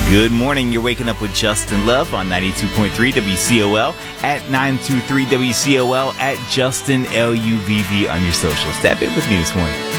Good morning. You're waking up with Justin Love on 92.3 WCOL, at 923 WCOL, at Justin LUVV on your socials. Tap in with me this morning.